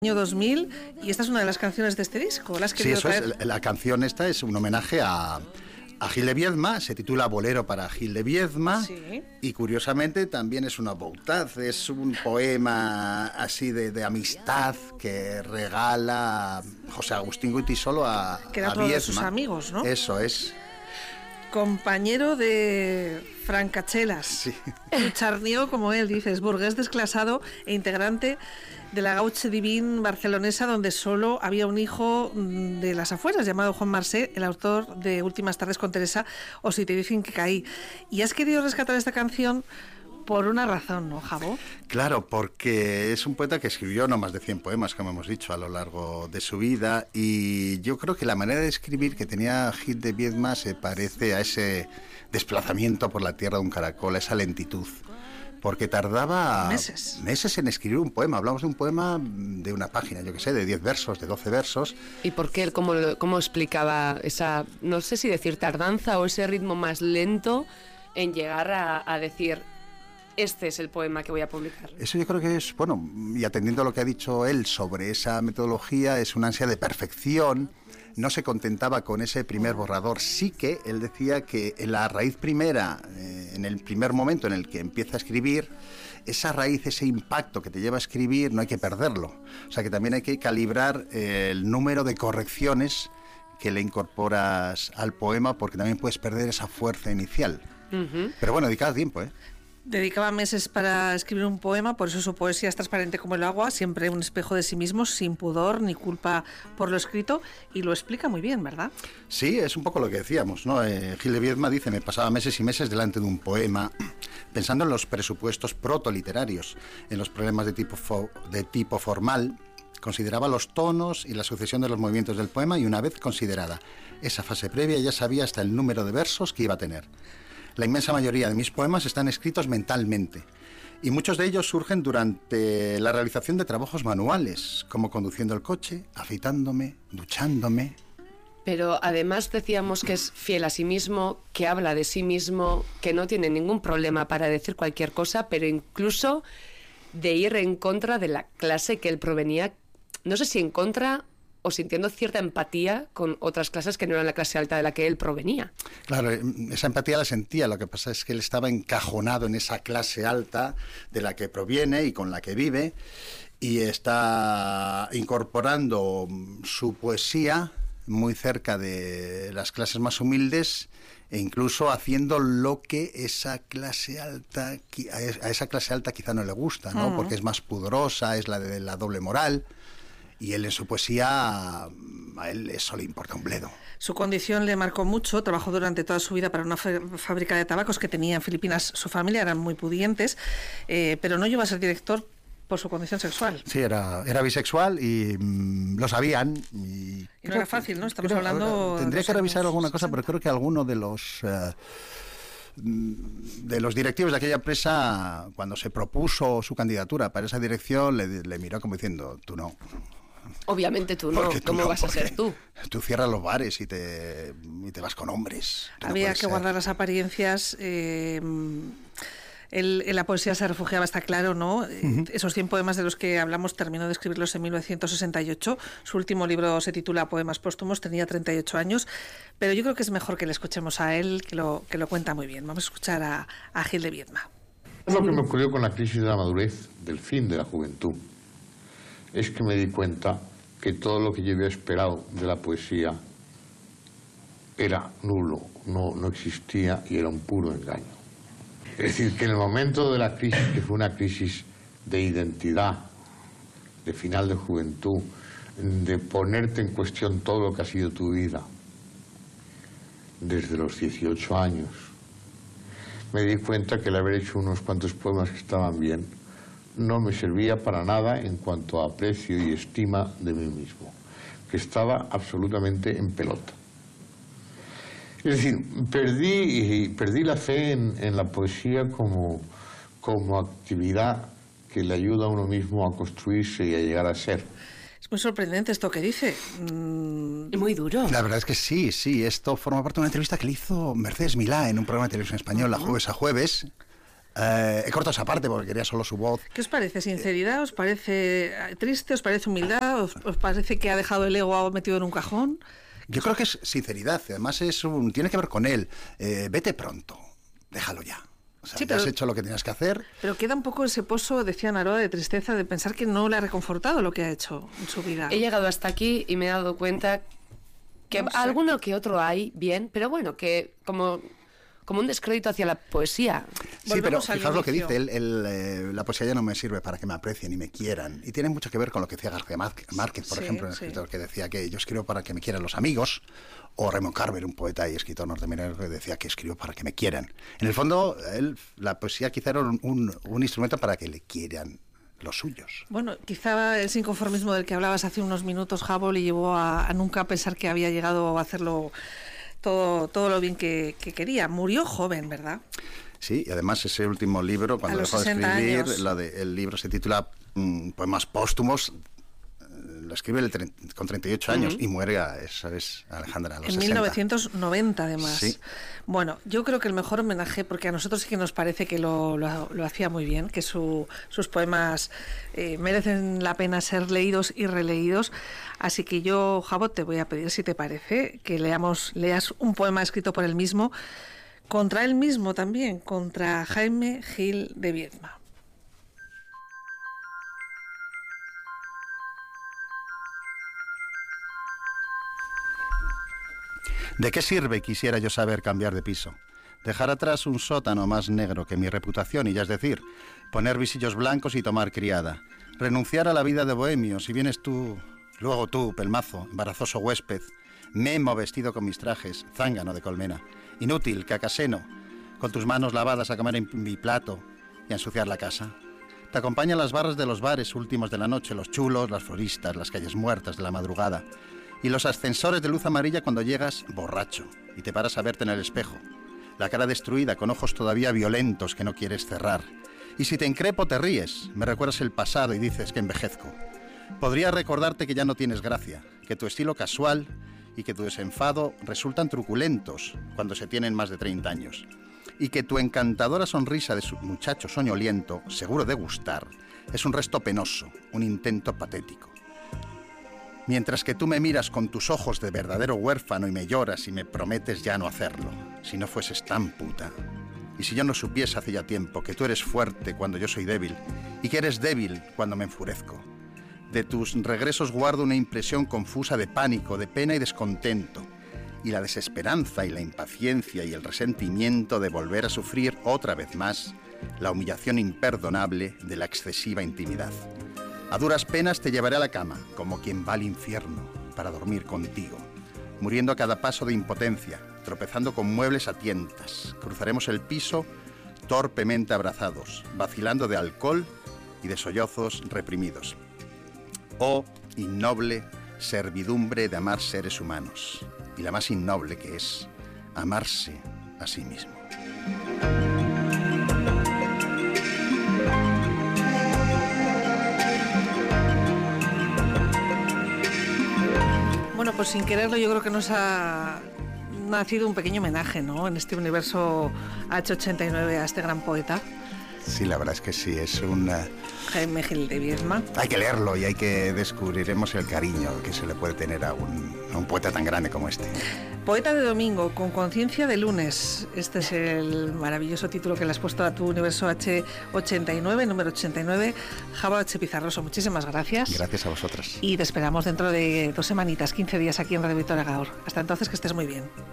Año 2000, y esta es una de las canciones de este disco. ¿La has Sí, querido eso traer? es. La canción esta es un homenaje a Gil de Viedma, se titula Bolero para Gil de Viedma, Sí. y curiosamente también es una boutade, es un poema así de amistad que regala José Agustín Goytisolo a Que era otro de sus amigos, ¿no? Eso es. Compañero de Francachelas. Sí. Un charnió, como él dice, es burgués desclasado e integrante de la Gauche Divine barcelonesa, donde solo había un hijo de las afueras, llamado Juan Marsé, el autor de Últimas tardes con Teresa, o Si te dicen que caí. Y has querido rescatar esta canción por una razón, ¿no, Jabo? Claro, porque es un poeta que escribió no más de 100 poemas, como hemos dicho, a lo largo de su vida, y yo creo que la manera de escribir que tenía Gil de Viedma se parece a ese desplazamiento por la tierra de un caracol, a esa lentitud, porque tardaba meses en escribir un poema. Hablamos de un poema de una página, yo qué sé, de 10 versos, de 12 versos. ¿Y por qué? ¿Cómo explicaba esa, no sé si decir tardanza o ese ritmo más lento en llegar a decir... Este es el poema que voy a publicar? Eso yo creo que es, bueno, y atendiendo a lo que ha dicho él sobre esa metodología, es una ansia de perfección. No se contentaba con ese primer borrador. Sí que él decía que en la raíz primera, en el primer momento en el que empieza a escribir, esa raíz, ese impacto que te lleva a escribir, no hay que perderlo. O sea, que también hay que calibrar el número de correcciones que le incorporas al poema, porque también puedes perder esa fuerza inicial. Uh-huh. Pero bueno, dedicad tiempo, ¿eh? Dedicaba meses para escribir un poema, por eso su poesía es transparente como el agua, siempre un espejo de sí mismo, sin pudor ni culpa por lo escrito, y lo explica muy bien, ¿verdad? Sí, es un poco lo que decíamos, ¿no? Gil de Viedma dice, me pasaba meses y meses delante de un poema, pensando en los presupuestos protoliterarios, en los problemas de tipo formal. Consideraba los tonos y la sucesión de los movimientos del poema, y una vez considerada esa fase previa ya sabía hasta el número de versos que iba a tener. La inmensa mayoría de mis poemas están escritos mentalmente, y muchos de ellos surgen durante la realización de trabajos manuales, como conduciendo el coche, afeitándome, duchándome. Pero además decíamos que es fiel a sí mismo, que habla de sí mismo, que no tiene ningún problema para decir cualquier cosa, pero incluso de ir en contra de la clase que él provenía, no sé si en contra o sintiendo cierta empatía con otras clases que no eran la clase alta de la que él provenía. Claro, esa empatía la sentía, lo que pasa es que él estaba encajonado en esa clase alta de la que proviene y con la que vive, y está incorporando su poesía muy cerca de las clases más humildes, e incluso haciendo lo que esa clase alta, a esa clase alta quizá no le gusta, ¿no? Uh-huh. Porque es más pudorosa, es la de la doble moral. Y él en su poesía, a él eso le importa un bledo. Su condición le marcó mucho, trabajó durante toda su vida para una fábrica de tabacos que tenía en Filipinas. Su familia eran muy pudientes, pero no llegó a ser director por su condición sexual. Sí, era bisexual y lo sabían. Y no era fácil, ¿no? Estamos hablando... Tendría que revisar alguna cosa, 60. pero creo que alguno de los directivos de aquella empresa, cuando se propuso su candidatura para esa dirección, le miró como diciendo, tú no. Obviamente tú no, ¿cómo vas a ser tú? Tú cierras los bares y te vas con hombres. Había que guardar las apariencias. En la poesía se refugiaba, está claro, ¿no? Uh-huh. Esos 100 poemas de los que hablamos terminó de escribirlos en 1968. Su último libro se titula Poemas póstumos, tenía 38 años. Pero yo creo que es mejor que le escuchemos a él, que lo cuenta muy bien. Vamos a escuchar a Gil de Viedma. Lo que me ocurrió con la crisis de la madurez, del fin de la juventud, es que me di cuenta que todo lo que yo había esperado de la poesía era nulo, no existía y era un puro engaño. Es decir, que en el momento de la crisis, que fue una crisis de identidad, de final de juventud, de ponerte en cuestión todo lo que ha sido tu vida, desde los 18 años, me di cuenta que el haber hecho unos cuantos poemas que estaban bien no me servía para nada en cuanto a aprecio y estima de mí mismo, que estaba absolutamente en pelota. Es decir, perdí la fe en la poesía como actividad que le ayuda a uno mismo a construirse y a llegar a ser. Es muy sorprendente esto que dice. Muy duro. La verdad es que sí. Esto forma parte de una entrevista que le hizo Mercedes Milá en un programa de televisión española, Jueves a Jueves. He cortado esa parte porque quería solo su voz. ¿Qué os parece? ¿Sinceridad? ¿Os parece triste? ¿Os parece humildad? ¿Os parece que ha dejado el ego metido en un cajón? Yo creo que es sinceridad, además tiene que ver con él. Vete pronto, déjalo ya. O sea, Sí, ya has hecho lo que tenías que hacer. Pero queda un poco ese pozo, decía Naroa, de tristeza, de pensar que no le ha reconfortado lo que ha hecho en su vida. He llegado hasta aquí y me he dado cuenta que No sé. alguno que otro hay, bien, pero bueno, que como un descrédito hacia la poesía. Sí, pero Volvemos al fijaos lo que inicio. dice, la poesía ya no me sirve para que me aprecien y me quieran. Y tiene mucho que ver con lo que decía García Márquez, por Sí, ejemplo, un sí. escritor que decía que yo escribo para que me quieran los amigos, o Raymond Carver, un poeta y escritor norteamericano, que decía que escribo para que me quieran. En el fondo, la poesía quizá era un instrumento para que le quieran los suyos. Bueno, quizá ese inconformismo del que hablabas hace unos minutos, Jabo, le llevó a nunca pensar que había llegado a hacerlo todo lo bien que quería. Murió joven, ¿verdad? Sí, y además ese último libro, cuando A los dejó de 60 escribir, años. el libro se titula Poemas póstumos, lo escribe con 38 años y muere, esa es Alejandra, a los En 60. 1990, además. Sí. Bueno, yo creo que el mejor homenaje, porque a nosotros sí que nos parece que lo hacía muy bien, que sus poemas merecen la pena ser leídos y releídos. Así que yo, Jabo, te voy a pedir, si te parece, que leas un poema escrito por él mismo, contra él mismo también, contra Jaime Gil de Biedma. ¿De qué sirve, quisiera yo saber, cambiar de piso? Dejar atrás un sótano más negro que mi reputación, y ya es decir, poner visillos blancos y tomar criada. Renunciar a la vida de bohemio, si vienes tú, luego tú, pelmazo, embarazoso huésped, memo vestido con mis trajes, zángano de colmena, inútil, cacaseno, con tus manos lavadas a comer en mi plato y a ensuciar la casa. Te acompañan las barras de los bares últimos de la noche, los chulos, las floristas, las calles muertas de la madrugada, y los ascensores de luz amarilla cuando llegas borracho y te paras a verte en el espejo, la cara destruida con ojos todavía violentos que no quieres cerrar. Y si te increpo te ríes, me recuerdas el pasado y dices que envejezco. Podría recordarte que ya no tienes gracia, que tu estilo casual y que tu desenfado resultan truculentos cuando se tienen más de 30 años. Y que tu encantadora sonrisa de su muchacho soñoliento, seguro de gustar, es un resto penoso, un intento patético. Mientras que tú me miras con tus ojos de verdadero huérfano y me lloras y me prometes ya no hacerlo, si no fueses tan puta. Y si yo no supiese hace ya tiempo que tú eres fuerte cuando yo soy débil y que eres débil cuando me enfurezco. De tus regresos guardo una impresión confusa de pánico, de pena y descontento, y la desesperanza y la impaciencia y el resentimiento de volver a sufrir otra vez más la humillación imperdonable de la excesiva intimidad. A duras penas te llevaré a la cama, como quien va al infierno, para dormir contigo, muriendo a cada paso de impotencia, tropezando con muebles a tientas. Cruzaremos el piso torpemente abrazados, vacilando de alcohol y de sollozos reprimidos. Oh, innoble servidumbre de amar seres humanos, y la más innoble que es amarse a sí mismo. Bueno, pues sin quererlo yo creo que nos ha nacido un pequeño homenaje, ¿no?, en este universo H89 a este gran poeta, Sí, la verdad es que sí, es Jaime Gil de Biedma. hay que leerlo y hay que descubriremos el cariño que se le puede tener a un poeta tan grande como este. Poeta de domingo, con conciencia de lunes. Este es el maravilloso título que le has puesto a tu universo H89, número 89. Jabo H. Pizarroso, muchísimas gracias. Gracias a vosotras. Y te esperamos dentro de 2 semanitas, 15 días aquí en Radio Victoria Gaur. Hasta entonces, que estés muy bien.